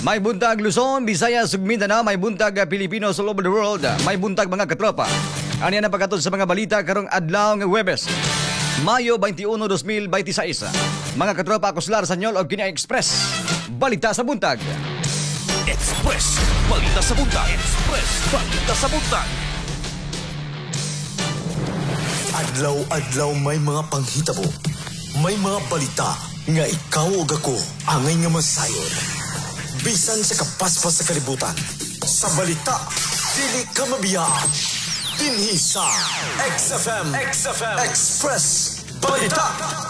May buntag Luzon, Visayas, ug Mindanao, may buntag Pilipino all over the world. May buntag mga katropa. Ano yan ang pagkatod sa mga balita karong adlaw ng Huwebes, Mayo 21, 2026. Mga katropa, ako sila Sanyol o Kina Express. Balita sa buntag. Express, balita sa buntag. Express, balita sa buntag. Adlaw-adlaw may mga panghitabo. May mga balita nga ikaw o ako angay nga masayon. Bisan sa kapaspas sa kalibutan. Sa balita, dili ka mabiyaan. Dinhi sa XFM Express Balita.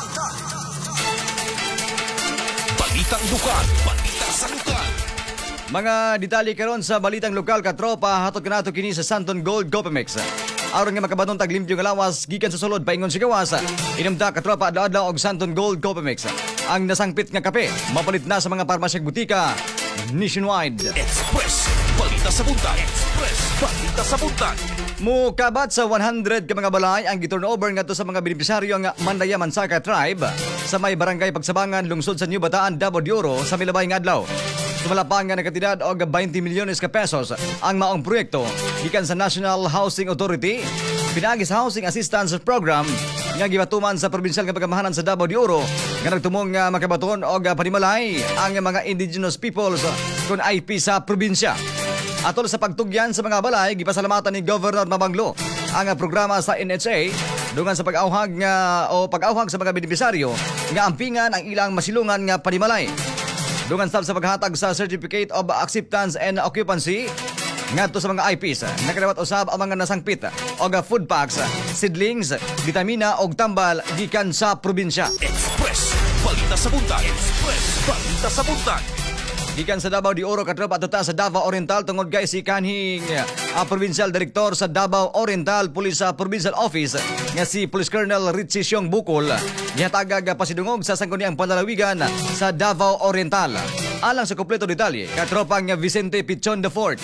Balitang lokal, balita sa lokal. Mga detalye karon sa balitang lokal katropa, hatod kanato kini sa Santon Gold Copemex. Aron nga makabaton tag limpyo nga lawas gikan sa sulod paingon si gawas. Inumda katropa adlaw-adlaw og Santon Gold Copemex. Ang nasangpit nga kape mapalit na sa mga parmasya butika nationwide. Express, balita sa buntag. Express, balita sa buntag. Mukabat sa 100 ka mga balay ang giturnover ngadto sa mga benepisyaryo nga Mandaya Mansaka Tribe sa may barangay Pagsabangan, lungsod sa New Bataan, Davao de Oro sa milabay nga adlaw. Sumalapang nga nagkatidad og 20 milyones ka pesos ang maong proyekto gikan sa National Housing Authority, pinagis Housing Assistance Program nga gibatuman sa probinsyal nga pagamahanan sa Davao de Oro nga nagtumong nga makabaton og panimalay ang mga indigenous peoples kun IP sa probinsya. Atol sa pagtugyan sa mga balay, gipasalamatan ni Governor Mabanglo ang programa sa NHA dungan sa pag-awhag sa mga benepisaryo nga ampingan ang ilang masilungan nga panimalay. Dungan sa paghatag sa Certificate of Acceptance and Occupancy ngadto sa mga IPs, nakadawat usab ang mga nasangpit og food packs, seedlings, vitamina og tambal gikan sa probinsya. Express, balita sa buntag. Express, balita sa buntag. Gikan sa Davao de Oro katropa tuta sa Davao Oriental tungod kay si kanhing Provincial Director sa Davao Oriental Police Provincial Office nga si Police Colonel Richie Siong Bukol gihatagag pasidungog sa sangguniang panlalawigan sa Davao Oriental. Alang sa kompleto detalye katropang Vicente Pichon IV.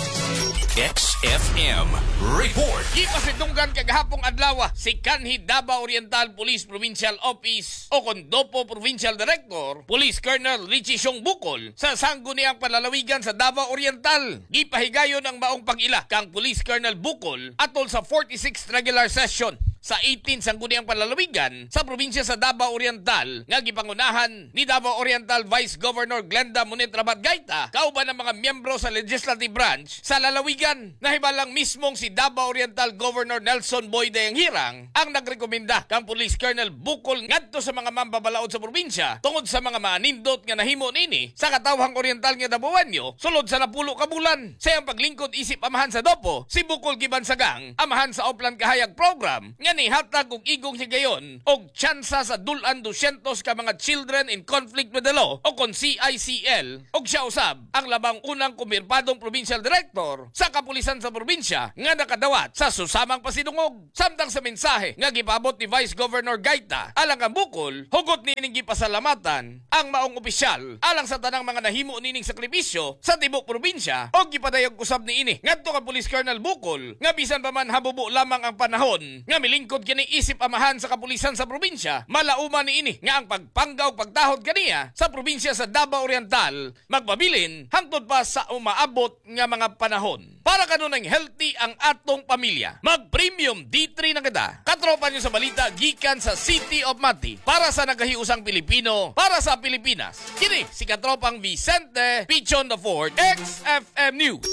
XFM Report. Gipasidunggan kagahapong adlaw si kanhi Davao Oriental Police Provincial Office o Kondopo Provincial Director Police Colonel Richie Siong Bukol sa sangguniang panlalawigan sa Davao Oriental. Gipahigayon ang maong pag-ila kang Police Colonel Bukol atol sa 46th regular session sa 18 sangguniang panlalawigan sa probinsya sa Davao Oriental nga gipangunahan ni Davao Oriental Vice Governor Glenda Munet Rabat Gaita kauban ng mga miyembro sa legislative branch sa lalawigan. Nahibalang mismong si Davao Oriental Governor Nelson Boy Dayang Hirang ang nagrekomenda kang Police Colonel Bukol ngadto sa mga mambabalaod sa probinsya tungod sa mga manindot nga nahimo nini sa katawhang Oriental nga Dabawenyo sulod sa 10 ka bulan. Sa iyang paglingkod isip amahan sa Dopo, si Bukol gibansagang amahan sa Oplan Kahayag Program nga ni hatag og igong higayon og tsansa sa dulan 200 ka mga children in conflict with the law o kon CICL og siya usab ang labang unang kumpirmadong provincial director sa kapulisan sa probinsya nga nakadawat sa susamang pasidungog. Samtang sa mensahe nga gipabot ni Vice Governor Gaita alang ang Bukol, hugot nining gipasalamatan ang maong opisyal alang sa tanang mga nahimo nining sakripisyo sa tibok probinsya og gipadayag usab niini ngadto ka Police Colonel Bukol nga bisan pa man habubo lamang ang panahon nga milingkod kini isip amahan sa kapulisan sa probinsya, malauman niini nga ang pagpanggaw pagtahod kaniya sa probinsya sa Davao Oriental magbabilin hangtod pa sa umaabot nga mga panahon. Para kanunay healthy ang atong pamilya, mag-premium D3 na kada. Katropa nyo sa balita gikan sa City of Mati para sa nagahiusang Pilipino, para sa Pilipinas. Kini si katropang Vicente Pichon IV, XFM News.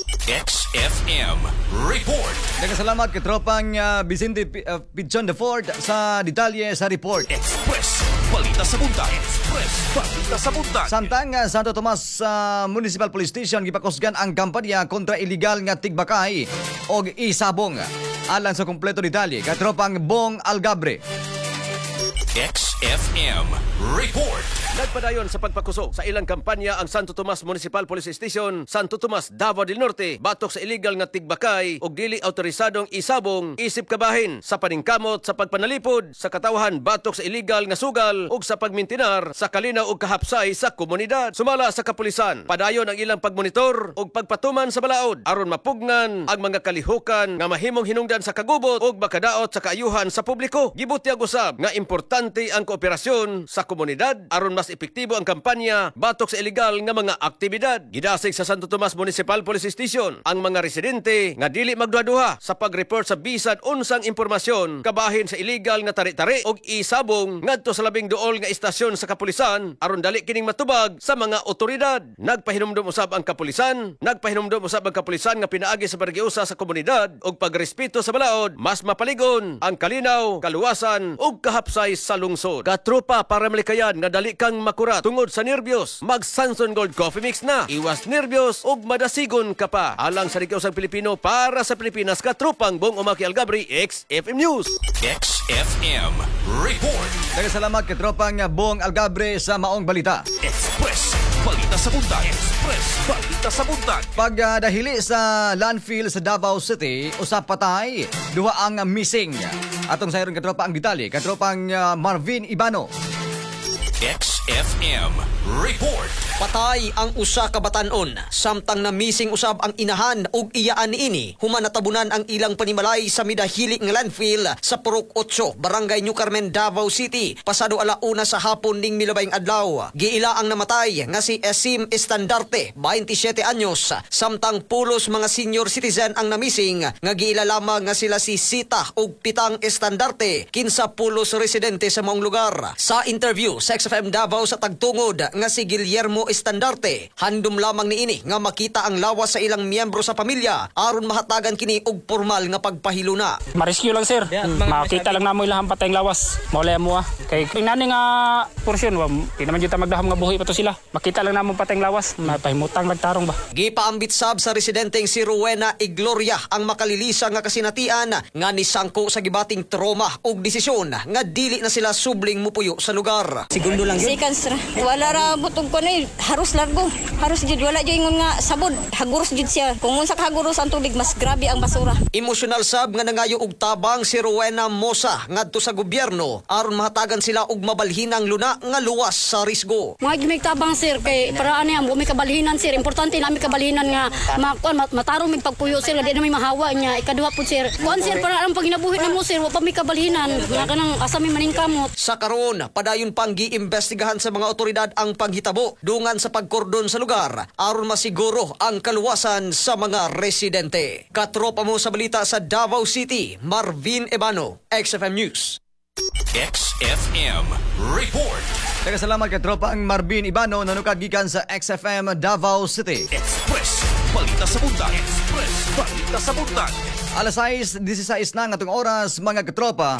XFM Report. Nagkasalamat katropang Vicente Pichon IV sa detalye sa report. Express, balita sa buntag. Express, balita sa buntag. Samtang Santo Tomas Municipal Police Station gipakusgan ang kampanya kontra illegal nga tigbakay og isabong. Alang sa kompleto detalye katropang Bong Algabre. XFM Report. Nagpadayon sa pagpakusog sa ilang kampanya ang Santo Tomas Municipal Police Station, Santo Tomas, Davao del Norte, batok sa illegal nga tigbakay ug dili autorisadong isabong isip kabahin sa paningkamot sa pagpanalipod sa katawhan batok sa illegal nga sugal ug sa pagmintinar sa kalinaw ug kahapsay sa komunidad. Sumala sa kapulisan, padayon ang ilang pagmonitor ug pagpatuman sa balaod aron mapugnan ang mga kalihukan nga mahimong hinungdan sa kagubot ug makadaot sa kaayuhan sa publiko. Gibutyag usab nga importante ang kooperasyon sa komunidad aron mas epektibo ang kampanya batok sa ilegal nga mga aktibidad. Gidasig sa Santo Tomas Municipal Police Station ang mga residente nga dili magduha-duha sa pag-report sa bisan unsang impormasyon kabahin sa illegal nga tari-tari og isabong ngadto sa labing duol nga istasyon sa kapulisan aron dali kining matubag sa mga otoridad. Nagpahinumdum usab ang kapulisan nga pinaagi sa paghiusa sa komunidad og pagrespeto sa balaod, mas mapaligon ang kalinaw, kaluwasan ug kahapsay sa lungsod. Katropa para malikayan nga dali kang makurat tungod sa nervyos, mag Sanson Gold Coffee Mix na. Iwas nervyos ug madasigon ka pa. Alang sa Rigaw Pilipino para sa Pilipinas, katropang Bong Umaki Algabri, XFM News. XFM Report. Salamat katropang Bong Algabre sa maong balita. Express. Balita sa buntag. Express. Balita sa buntag. Pagdahili sa landfill sa Davao City, usap patay, duha ang missing. Atong sayron katropa ang detalye, katropang Marvin Ibano. XFM Report. Patay ang usa ka batan-on samtang na missing usab ang inahan ug iyaan niini human natabunan ang ilang panimalay sa midahili nga landfill sa Purok 8, Barangay New Carmen, Davao City pasado alauna sa hapon ning milabayng adlaw. Giila ang namatay nga si Esim Estandarte, 27 anyos, samtang pulos mga senior citizen ang namising nga giila lamang nga sila si Sita ug Pitang Estandarte, 15 pulos residente sa maong lugar. Sa interview sa XFM Davao sa tagtungod nga si Guillermo Estandarte, handom lamang niini nga makita ang lawas sa ilang miyembro sa pamilya aron mahatagan kini og formal nga pagpahilo na. Ma-rescue lang sir. Makita lang namo ilang patayng lawas. Maulay mo kay nani nga porsyon wa di naman jud ta magdahom nga buhi pa to sila. Makita lang namo patayng lawas, mapahimutang nagtarong ba. Gipaambit sab sa residenteng si Rowena Igloria ang makalilisa nga kasinatian nga nisangko sa gibating trauma ug desisyon nga dili na sila subling mupuyo sa lugar. Segundo lang yun. Second sir. Wala ra butong ko na harus largo. Harus jud wala jud ingon nga sabod. Haguros jud siya. Kung unsa ka haguros ang tubig mas grabe ang basura. Emosyonal sab nga nangayo og tabang si Rowena Mosa ngadto sa gobyerno aron mahatagan sila og mabalhinang luna nga luwas sa risgo. Mga gimig tabang sir kay para ani ang bumi kabalhinan sir. Importante nami kabalhinan nga matarong mig pagpuyo sir nga di na may mahawa niya. Ikaduha pud sir. Kuan sir para ang paginabuhi na mo sir wa pa mi kabalhinan. Nga kanang asa mi maningkamot. Sa karon padayon pang giimbestigahan sa mga otoridad ang panghitabo dungan sa pagkordon sa lugar aron masiguro ang kaluwasan sa mga residente. Katropa mo sa balita sa Davao City, Marvin Ibano, XFM News. XFM Report. Salamat katropa ang Marvin Ibano nanukad gikan sa XFM Davao City. Express. Balita sa buntag. Express. Balita sa buntag. Alas 6:16 na nga itong oras mga katropa.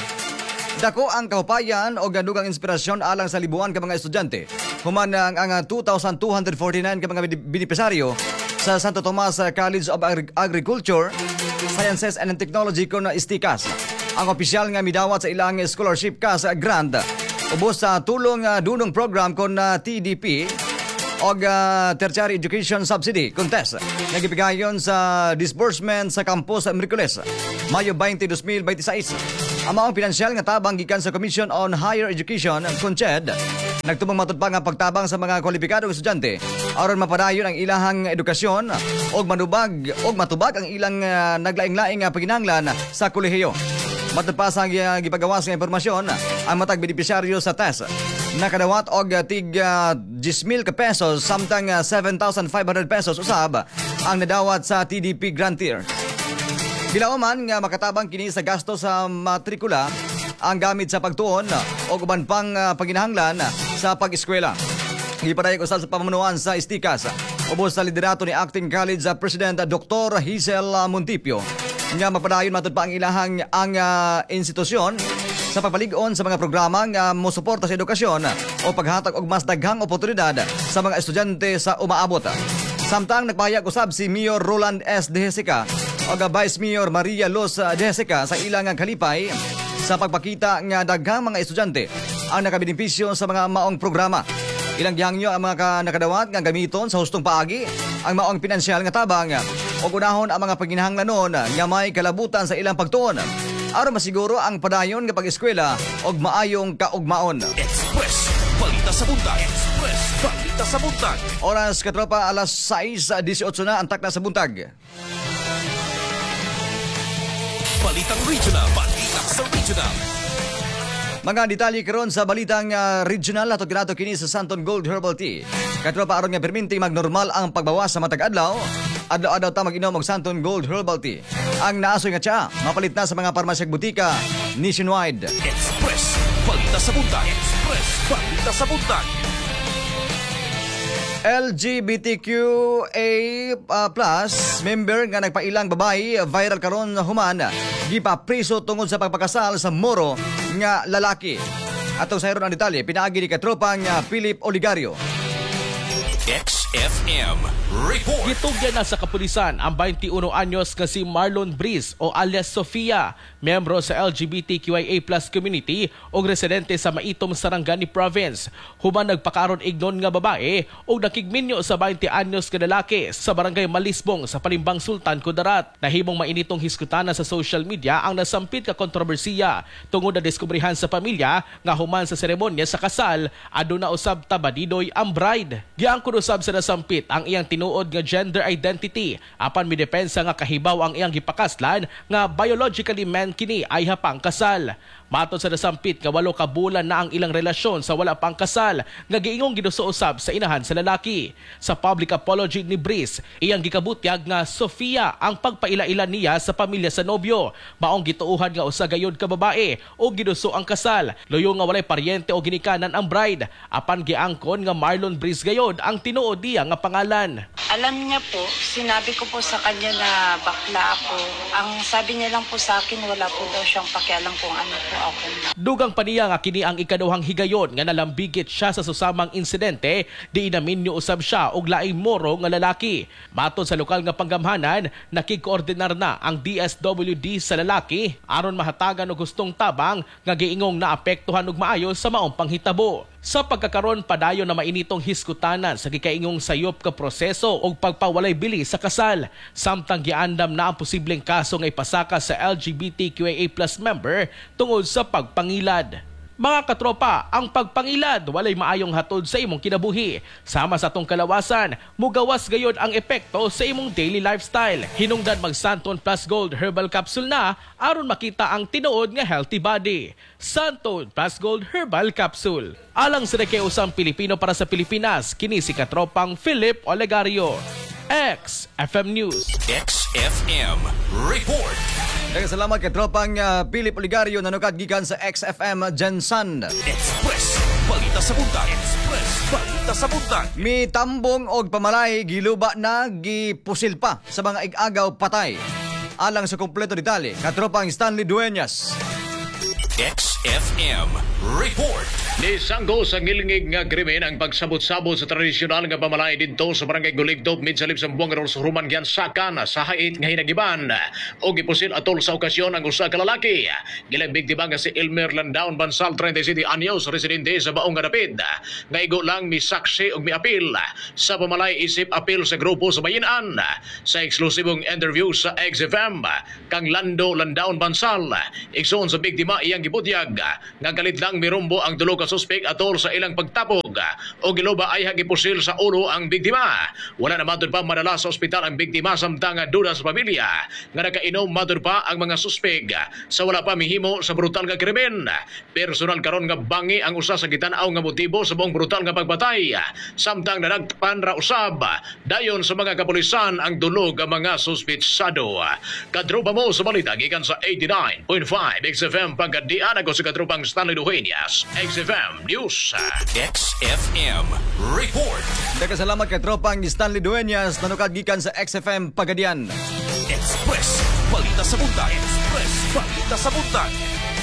Dako ang kahupayan o gandugang inspirasyon alang sa libuan ka mga estudyante. Human ang 2,249 ka mga benepisaryo sa Santo Tomas College of Agriculture, Sciences and Technology kon ISTICAS. Ang opisyal nga midawat sa ilang scholarship ka sa grant ubos sa tulong dunong program kon TDP o Tertiary Education Subsidy Contest. Nagipigayon sa disbursement sa campus Miracules, Mayo 20, 2026. Ang maong pinansyal nga tabang gikan sa Commission on Higher Education, CONCHED, nagtumong matud pa nga pagtabang sa mga kwalipikadong estudyante aron mapadayon ang ilahang edukasyon og matubag ang ilang naglaing-laing paginahanglan sa kolehiyo. Matud pa sa gipagawas nga impormasyon ang matag benepisyaryo sa test nakadawat og tig 10,000 ka pesos samtang 7,500 pesos usab ang nadawat sa TDP granteer. Bilauman nga makatabang kini sa gasto sa matrikula ang gamit sa pagtuon o uban pang paginahanglan sa pag-eskwela. Gipadayag usab sa pamanuan sa ISTICAS ubos sa liderato ni Acting College President Dr. Hazel Montipio nga mapadayon matud pa ang ilahang institusyon sa pagpalig-on sa mga programa nga mosuporta sa edukasyon o paghatag og mas daghang oportunidad sa mga estudyante sa umaabot. Samtang nagpahayag usab si Mayor Roland S. De Jessica o Vice Mayor Maria Luz De Jessica sa ilang kalipay sa pagpakita nga daghang mga estudyante ang nakabenepisyo sa mga maong programa. Ilang gihangyo ang mga nakadawat nga gamiton sa hustong paagi ang maong pinansyal nga tabang o unahon ang mga paginahanglanon nga may kalabutan sa ilang pagtuon aron masiguro ang padayon nga pag-eskwela og maayong kaugmaon. Express. Balita sa buntag. Express. Balita sa buntag. Oras katropa alas 6:18 na ang takna sa buntag. Balitang regional. Balita sa regional. Mga detalye karon sa balitang regional ato kinato kini sa Santon Gold Herbal Tea. Katropa aron nga perminting magnormal ang pagbawas sa matag adlaw. Adlaw-adlaw ta mag-inom og Santon Gold Herbal Tea. Ang naasoy nga tsa, mapalit na sa mga parmasya ug butika nationwide. Express, balita sa buntag. Express, balita sa buntag. LGBTQA plus member nga nagpailang babae viral karon human gipapriso tungod sa pagpakasal sa moro nga lalaki. Atong sayron ang detalye pinaagi ni katropang Philip Oligario. XFM Report. Gitugyan na sa kapulisan ang 21 anyos nga si Marlon Briz o alias Sofia, membro sa LGBTQIA+ community o residente sa Maitom, Sarangani Province. Human nagpakaron ignon nga babae o nakigminyo sa 20 anyos nga lalaki sa barangay Malisbong sa Panimbang Sultan, Kudarat. Nahimong mainitong hiskutana sa social media ang nasampit ka kontrobersiya tungod na diskubrihan sa pamilya nga human sa seremonya sa kasal aduna usab tabadidoy ang bride. Giangkon usab sa nasampit ang iyang tinuod nga gender identity apan midepensa nga kahibaw ang iyang gipakaslan nga biologically man kini ay hapang kasal. Matod sa nasampit nga 8 ka bulan na ang ilang relasyon sa wala pang kasal nga giingong ginuso-usab sa inahan sa lalaki. Sa public apology ni Briz, iyang gikabutyag nga Sofia ang pagpaila-ila niya sa pamilya sa nobyo. Maong gituuhan nga usa gayud ka babae o ginuso ang kasal. Luyo nga walay paryente o ginikanan ang bride. Apan giangkon nga Marlon Briz gayod ang tinuod niya nga pangalan. Alam niya po, sinabi ko po sa kanya na bakla ako. Ang sabi niya lang po sa akin, wala po daw siyang pakialam kung ano po ako. Dugang pa niya nga kini ang ikaduhang higayon nga nalambigit siya sa susamang insidente di inaminyo usab siya og laing moro nga lalaki. Matod sa lokal nga panggamhanan, nakikoordinar na ang DSWD sa lalaki aron mahatagan og gustong tabang nga giingong naapektuhan og maayo sa maong panghitabo. Sa pagkakaron padayon na mainitong hiskutanan sa gikaingong sayop ka proseso o pagpawalay bili sa kasal. Samtang giandam na ang posibleng kaso nga ipasaka sa LGBTQIA+ member tungod sa pagpangilad. Mga katropa, ang pagpangilad walay maayong hatod sa imong kinabuhi. Sama sa atong kalawasan, mugawas gayod ang epekto sa imong daily lifestyle. Hinungdan mag Santon Plus Gold Herbal Capsule na aron makita ang tinuod nga healthy body. Santon Plus Gold Herbal Capsule. Alang sa nakiusang Pilipino para sa Pilipinas, kini si katropang Philip Olegario. XFM News. XFM Report. Salamat kay tropang Philip Oligario nanukad gikan sa XFM Jensan. Express, balita sa buntag. Express, balita sa buntag. Mitambong og pamalay giluba na gipusil pa sa mga igagaw patay. Alang sa kompleto detalye, katropang Stanley Dueñas. XFM Report. Nisanggo sa ngilingig nga krimen ang pagsabot-sabot sa tradisyonal nga pamalay dito sa barangay Guligdog, Midsalip, Sambuanga, Rosuruman, Giansakan, sa hait nga hinagiban. O gipusil atol sa okasyon ang usa ka lalaki. Gilang biktima nga si Elmer Landaon Bansal, 37 anyos, residente sa Baong nga dapit. Ngaigo lang misaksi og miapil sa pamalay isip apil sa grupo sa Bayinan. Sa eksklusibong interview sa XFM, kang Lando Landaon Bansal, igsoon sa biktima iyang gibutyag nga galit lang mirumbo ang tulo ka suspek atol sa ilang pagtapog o giloba ay hagipusil sa ulo ang biktima. Wala na matod pa madala sa ospital ang biktima samtang duda sa pamilya nga nakainom matod pa ang mga suspek sa wala pa mihimo sa brutal nga krimen. Personal karon nga bangi ang usa sa gitanaw nga motibo sa buong brutal nga pagpatay samtang nanagpan ra usab dayon sa mga kapulisan ang dulo nga mga suspetsado. Kadropa mo sa balita gikan sa 89.5 XFM Pagadian ako sa katropang Stanley Dueñas. XFM News. XFM Report. Salamat kay tropang Stanley Dueñas nanukad gikan sa XFM Pagadian. Express, balita sa buntag. Express, balita sa buntag.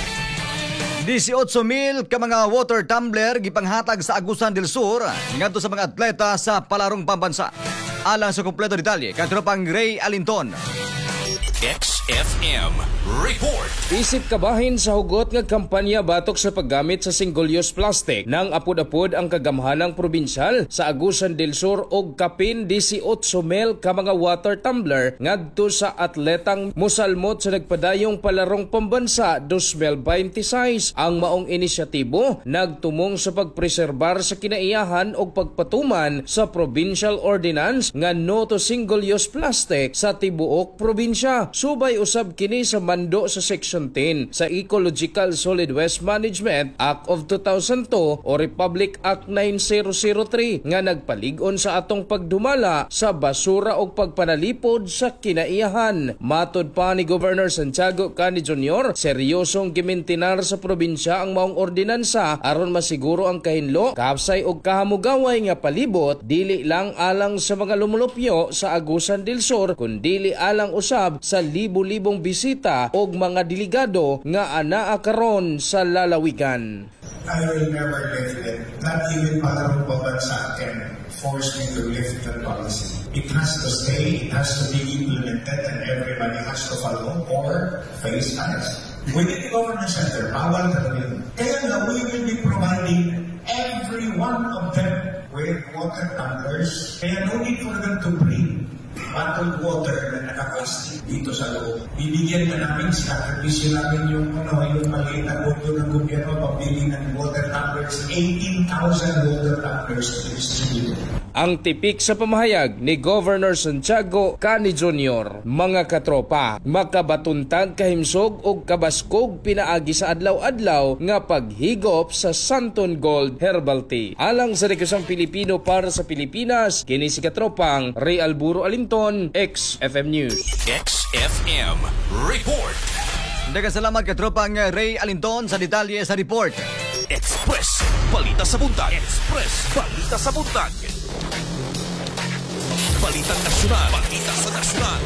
18,000 ka mga water tumbler gipanghatag sa Agusan del Sur ngadto sa mga atleta sa palarong pambansa. Alang sa kompleto detalye, katropang Ray Alinton. XFM Report. Isip kabahin sa hugot nga kampanya batok sa paggamit sa single-use plastic nang apod-apod ang kagamhanang probinsyal sa Agusan del Sur og kapin 18,000 ka mga water tumbler ngadto sa atletang mosalmot sa nagpadayong palarong pambansa 2026. Ang maong inisyatibo nagtumong sa pagpreserbar sa kinaiyahan og pagpatuman sa provincial ordinance nga no to single-use plastic sa tibuok probinsya. Subay Walay usab kini sa mando sa Section 10 sa Ecological Solid Waste Management Act of 2002 o Republic Act 9003 nga nagpalig-on sa atong pagdumala sa basura o pagpanalipod sa kinaiyahan. Matod pa ni Governor Santiago Cani Jr., seryosong gimintinar sa probinsya ang maong ordinansa aron masiguro ang kahinlo, kapsay o kahamugaway nga palibot dili lang alang sa mga lumulupyo sa Agusan del Sur kundi alang usab sa libo-libong bisita o mga delegado nga anaa karon sa lalawigan. I will never lift it. Not even Palarong Babansa can force me to lift the policy. It has to stay, it has to be implemented, and everybody has to follow or face us. Within the government center, bawal talaga. Kaya nga, we will be providing every one of them with water tumblers. Kaya no need for them to bring bottled water na naka-plastic dito sa loob. Bibigyan na namin sa servisyo namin yung maliit na boto ng gobyerno pabili ng water tumblers, 18,000 water tumblers to distribute. Ang tipik sa pamahayag ni Governor Santiago Cani Jr., mga katropa, makabatuntag kahimsog o kabaskog pinaagi sa adlaw-adlaw nga paghigop sa Santon Gold Herbal Tea. Alang sa Negosyong Pilipino para sa Pilipinas, kini si katropang Ray Alburo Alinton, XFM News. XFM Report. Daghang salamat katropang Ray Alinton sa detalye sa report. Express, balita sa buntag. Express, balita sa buntag. Balitang nasyonal, balita sa nasyonal.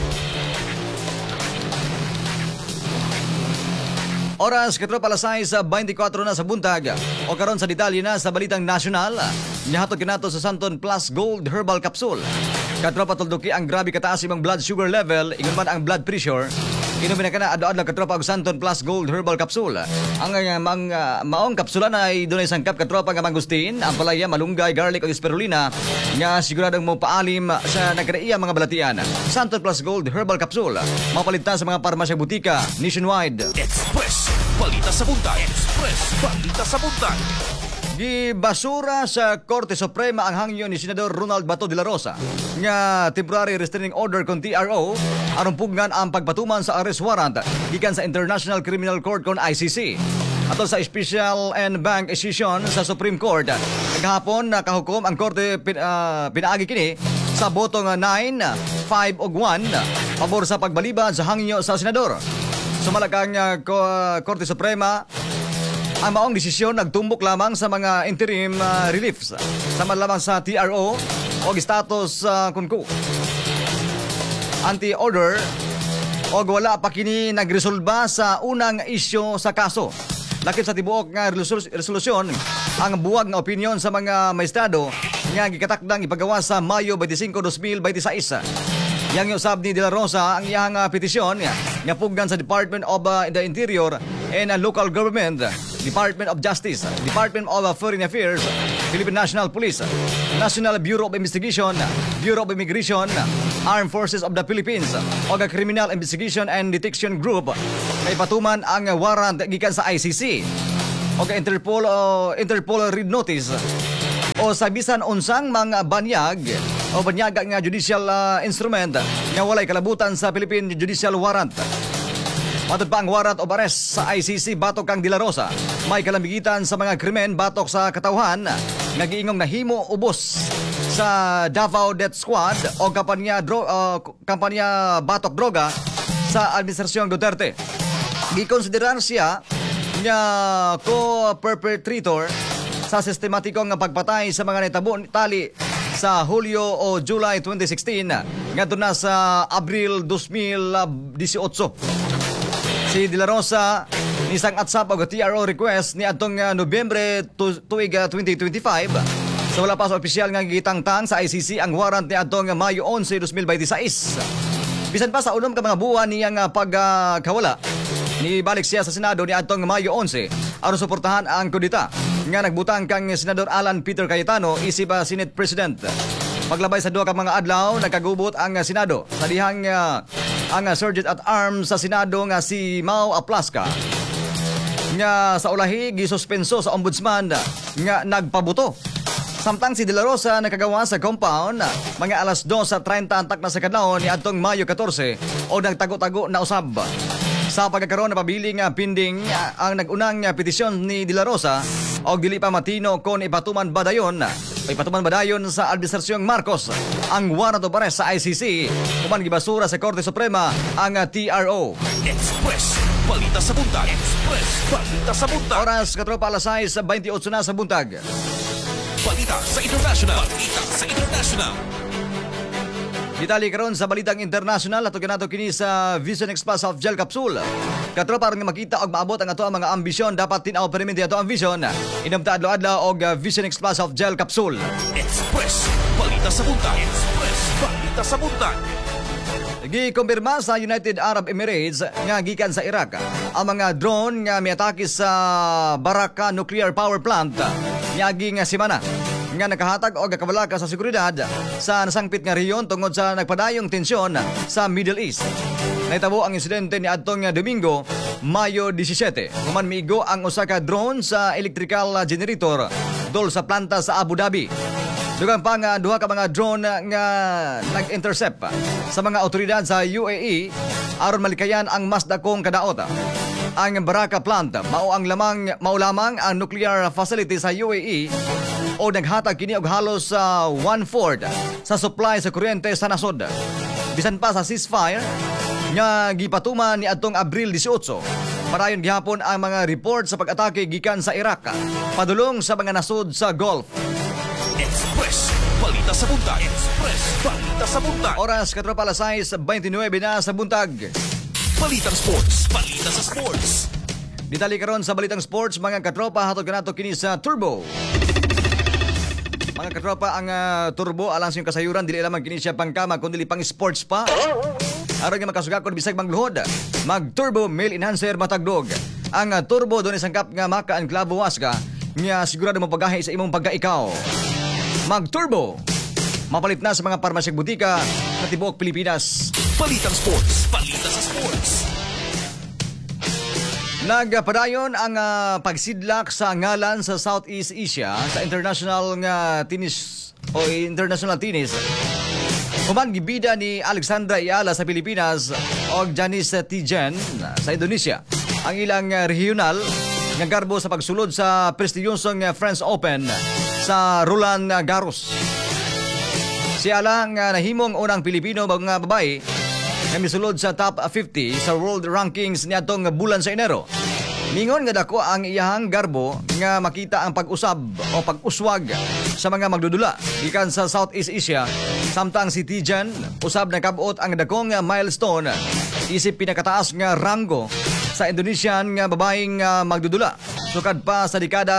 Oras katropa alas 6:24 na sa buntag. O karon sa detalye na sa balitang nasyonal. Nihatod kinato sa Santon Plus Gold Herbal Capsule. Katropa tulduki ang grabe kataas imong blood sugar level, ingon man ang blood pressure. Inumin na ka na adlaw-adlaw katropa og Santon Plus Gold Herbal Capsule. Ang maong kapsula na ay dunay sangkap katropa nga mangustin, ampalaya, malunggay, garlic o spirulina nga siguradong mo paalim sa nagkadaiya mga balatian. Santon Plus Gold Herbal Capsule mapalitan sa mga parmasya butika nationwide. Express, balita sa buntag. Express, balita sa buntag. Gibasura sa Korte Suprema ang hangyo ni Senador Ronald Bato de la Rosa nga temporary restraining order kon TRO aron pugnan ang pagpatuman sa arrest warrant gikan sa International Criminal Court kon ICC. Ato sa Special and Bank Decision sa Supreme Court, naghapon nakahukom ang Korte pinaagi kini sa boto nga 9, 5 ug 1 pabor sa pagbalibad sa hangyo sa senador. Sumalakang Korte Suprema ang maong desisyon nagtumbok lamang sa mga interim reliefs sama lamang sa TRO o status kunku anti-order o wala pa kini nagresolba sa unang isyu sa kaso. Lakip sa tibuok nga resolusyon ang buwag nga opinyon sa mga maestrado nga gikatakdang ipagawa sa Mayo 25, 2026. Yang usab ni De La Rosa ang iyang petisyon nga pugnan sa Department of the Interior and Local Government, Department of Justice, Department of Foreign Affairs, Philippine National Police, National Bureau of Investigation, Bureau of Immigration, Armed Forces of the Philippines, o Criminal Investigation and Detection Group na ipatuman ang warrant gikan sa ICC o Interpol Red Notice o sa bisan unsang mga banyag o banyaga nga judicial instrument nga walay kalabutan sa Philippine Judicial Warrant. Matod pa ang warrant of arrest sa ICC batok kang De La Rosa, may kalamigitan sa mga krimen batok sa katawhan nga giingong nahimo ubos sa Davao Death Squad o kampanya batok droga sa Administrasyong Duterte. Gikonsiderar siya nga co-perpetrator sa sistematikong pagpatay sa mga netabo tali sa Hulyo o July 2016 ngadto na sa Abril 2018. Si De La Rosa nisang atsap og TRO request ni atong Nobyembre tuig 2025 sa wala pa sa opisyal nga gitangtang sa ICC ang warrant ni atong Mayo 11, 2026. Bisan pa sa unom ka mga buwan niyang pagkawala, nibalik siya sa Senado ni atong Mayo 11 aron suportahan ang kudita nga nagbutang kang Senador Alan Peter Cayetano isip Senate President. Paglabay sa duha ka mga adlaw nagkagubot ang Senado sa dihang ang Sergeant at Arms sa Senado nga si Mau Aplaska nga sa ulahi gisuspenso sa ombudsman nga nagpabuto Samtang si De La Rosa nakagawa sa compound, mga alas 2:30 antak na sa kadlawon ni adtong Mayo 14 o nagtago-tago na usab. Sa pagkakaroon na pabiling pending ang nagunang petisyon ni De La Rosa og dili pa matino kon ipatuman ba dayon sa Administrasyong Marcos ang warrant of arrest sa ICC human gibasura sa Korte Suprema ang TRO. Express, balita sa buntag. Express, balita sa buntag. Oras katropa alas 6:28 na sa buntag. Balita sa international. Balita sa international. Ditali karon sa balitang international ato kinato kini sa Vision Express of Gel Capsule. Katropa ron nga makita og maabot ang ato ang mga ambisyon dapat tin-aw permente ato ang vision. Inamta adlaw-adlaw og Vision Express of Gel Capsule. Express, balita sa buntag. Express, balita sa buntag. Gikumpirma sa United Arab Emirates nga gikan sa Iraq ang mga drone nga miatake sa Baraka Nuclear Power Plant niagi nga semana nga nakahatag og kabalaka sa seguridad sa nasangpit nga rehiyon tungod sa nagpadayong tensyon sa Middle East. Naitabo ang insidente ni adtong Domingo, Mayo 17. Human miigo ang usa ka drone sa electrical generator dol sa planta sa Abu Dhabi. Dugang pa nga duha ka mga drone nga nag-intercept sa mga otoridad sa UAE aron malikayan ang mas dakong kadaot. Ang Baraka plant mao lamang ang nuclear facility sa UAE o naghatag kini og halos 1/4 sa supply sa kuryente sa nasod. Bisan pa sa ceasefire nga gipatuman ni adtong Abril 18. Marayon gihapon ang mga report sa pag-atake gikan sa Iraq padulong sa mga nasod sa Gulf. Express, balita sa buntag. Express, balita sa buntag. Oras katropa alas 6:29 na sa buntag. Balitang sports, balita sa sports. Ditali karon sa balitang sports mga katropa hatod kanato kini sa Turbo. Mga katropa ang Turbo alang sa iyong kasayuran dili lamang kini siya pangkama kundi pang sports pa. Aron nga makasugakon bisag mangluhod. Mag Turbo Meal Enhancer matagdog. Ang Turbo doon isang kap nga maka ang klabo waska nga sigurado mapagahi sa imong pagkaikaw. Mag Turbo. Mapalit na sa mga parmasyang butika sa tibuok Pilipinas. Balitang sports, balita sa sports. Nagpadayon ang pagsidlak sa ngalan sa Southeast Asia sa international nga tennis o international tennis. Human gibida ni Alexandra Ayala sa Pilipinas o Janice Tijen sa Indonesia. Ang ilang regional nga garbo sa pagsulod sa prestiyosong French Open sa Roland Garros. Siya lang nahimong unang Pilipino mga babae na misulod sa top 50 sa world rankings niadtong bulan sa Enero. Mingon nga dako ang iyahang garbo nga makita ang pag-usab o pag-uswag sa mga magdudula gikan sa Southeast Asia. Samtang si Tijan usab nakabot ang dakong milestone isip pinakataas nga ranggo sa Indonesian nga babaeng magdudula sukad pa sa dekada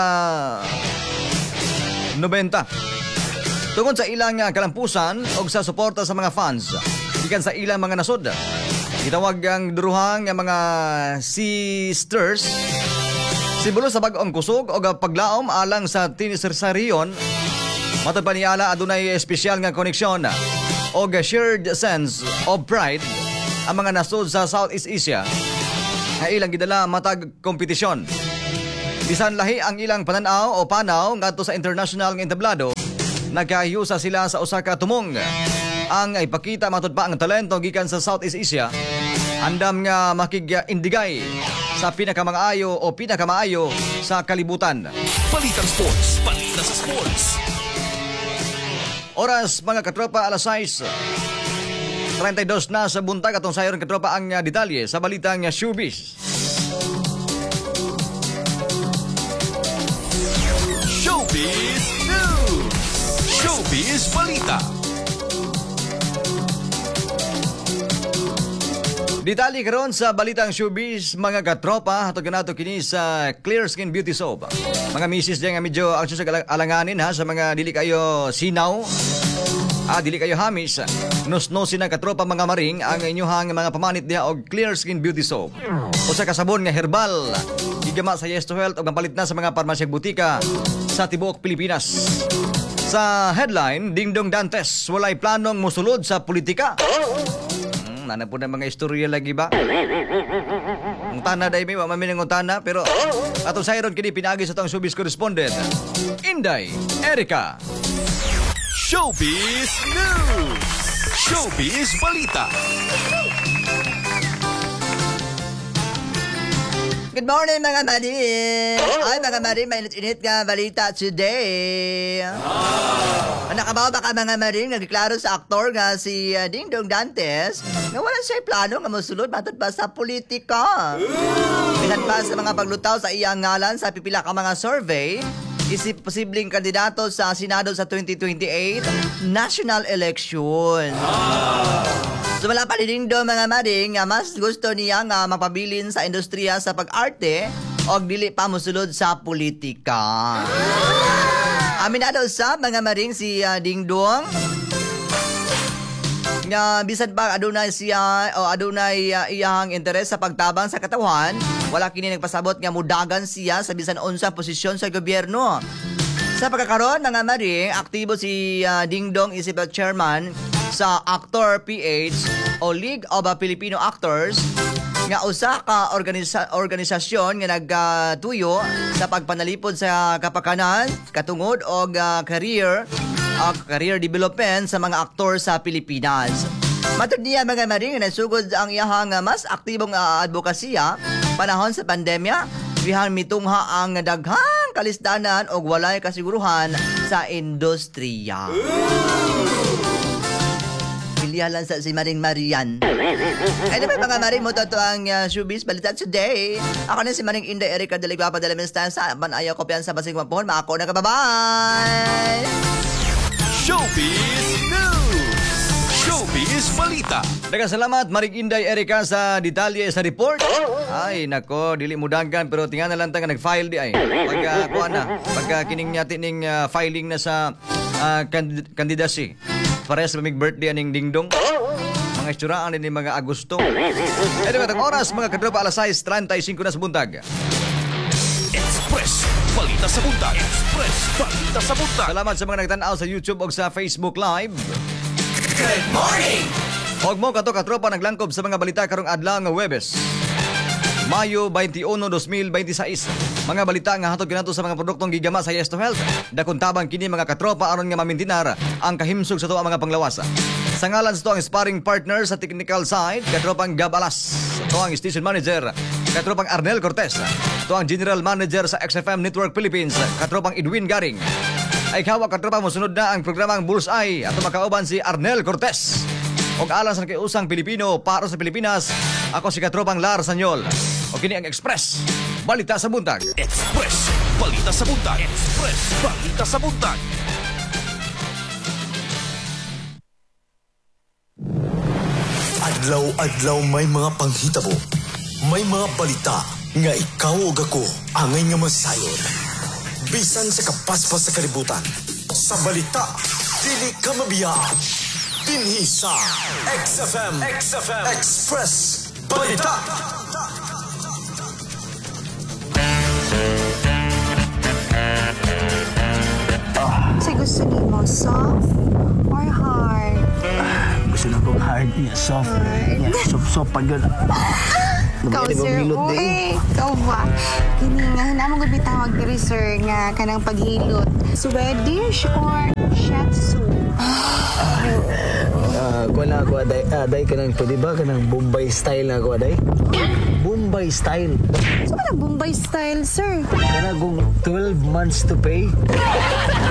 90. Tungod sa ilang kalampusan o sa suporta sa mga fans gikan sa ilang mga nasod. Gitawag ang duruhang mga sisters simbolo sa bag-ong kusog o paglaom alang sa tennis sa riyon. Matod pa niala adunay espesyal nga koneksyon o shared sense of pride ang mga nasod sa Southeast Asia nga ilang gidala matag kompetisyon. Bisan lahi ang ilang pananaw o panaw ngadto sa international nga entablado, nagkahiyusa sila sa usa ka tumong. Ang ipakita matod pa ang talento gikan sa Southeast Asia, andam nga makig-indigay sa pinakamaayo o pinakamaayo sa kalibutan. Balitang sports, balita sa sports. Oras mga katropa alas 6:32 na sa buntag atong sayon katropa ang detalye sa balitang showbiz. Showbiz News! Showbiz Balita! Detalye karon sa balitang showbiz mga katropa hatod kanato kini sa Clear Skin Beauty Soap. Mga misis diyan nga medyo ang sa alanganin ha sa mga dili kayo sinaw. Dili kayo hamis. Nos-nosin na katropa mga maring ang inyuhang mga pamanit diha og Clear Skin Beauty Soap. Usa ka sabon nga herbal gigama sa Yes to Health ug mapalit na sa mga parmasyang butika sa tibuok Pilipinas. Sa headline, Dingdong Dantes walay planong mosulod sa politika. Nana po na mga istorya lagi ba? Ngutana day may mamiling ngutana pero atong sayron kini pinaagi sa tong showbiz correspondent Inday Erica. Showbiz News! Showbiz Balita! Good morning mga marin! Ay mga marin, mainit-init nga balita today. Nakabawa baka mga marin, nagklaro sa aktor nga si Dingdong Dantes nga wala siya plano nga mosulod matod pa sa politika. Bisan pa sa mga paglutaw sa iyang ngalan sa pipila ka mga survey, isip posibleng kandidato sa Senado sa 2028 national election. So wala pa rin do mga maring nga mas gusto niya nga mapabilin sa industriya sa pag-arte o dili pa mosulod sa politika. Aminado sa mga maring si Dingdong nga bisan pa adunay siya o adunay iyang interes sa pagtabang sa katawan, wala kini nagpasabot nga mudagan siya sa bisan unsa posisyon sa gobyerno. Sa pagkakaroon mga maring, aktibo si Dingdong isip chairman sa Actor PH o League of Filipino Actors nga usa ka organisasyon nga nagtuyo sa pagpanalipod sa kapakanan, katungod o career development sa mga aktor sa Pilipinas. Matod niya mga maring nasugod ang iyahang mas aktibong advokasya panahon sa pandemya, bihang mitungha ang daghang kalisdanan o walay kasiguruhan sa industriya. Pilihalan sa si Maring Marian. Ay naman mga Maring mo to ang showbiz balita today. Ako na si Maring Inday Erica de Ligua Padala Minstanza. Ayaw ko piyan sa basing mapon. Ako na ka, bye-bye! Showbiz News! Showbiz Balita! Salamat Maring Inday Erica sa detalye sa report. Ay nako, dili mudagan pero tingan na lang nga nag-file di ay. Pagka kining natin ning filing na sa candidacy. Pares mamig birthday aning Dingdong. Mga isturaan din mga Agosto. Anyway, ang oras mga kadropa alas 6:35 na sa buntag. Express Balita sa buntag. Express Balita sa buntag. Salamat sa mga nagtanaw sa YouTube o sa Facebook Live. Good morning! Huwag mo katropa naglangkob sa mga balita karong adlaw nga Huwebes. Mayo 21, 2026. Mga balita nga hatod kanato sa mga produktong gigama sa Yes to Health. Dakon tabang kini mga katropa aron nga mamintinar ang kahimsog sa tuwa mga panglawas. Sa ngalan sa tuwang sparring partner sa technical side, katropang Gab Alas, tuwang station manager, katropang Arnel Cortez, tuwang general manager sa XFM Network Philippines, katropang Edwin Garing. Ay kawa katropa mo sunod na ang programang Bullseye at makauban si Arnel Cortez. Og alas ng kiusang Pilipino para sa Pilipinas, ako si katropang Lar Sanyol. O kini ang Express Balita sa Buntag. Express Balita sa Buntag. Express Balita sa Buntag. Adlaw-adlaw may mga panghitabo. May mga balita nga ikaw ug ako angay nga masayon. Bisan sa kapaspas sa kalibutan. Sa balita, dili ka mabiyaan. Dinhi sa XFM Express Balita. Sa gusto niyo mo, soft or hard? Gusto na kong hard niya, soft. Niya, soft pag yun. Ikaw, sir, ikaw ba? Kini nga, hinamang gabitawag diri, sir, nga kanang paghilot. Swedish or Shetsu? Kuha na ako, aday ka ng, pwede ba ka ng Bombay style na ako, aday? Bombay style. So, Bombay style, sir? Kana kung 12 months to pay.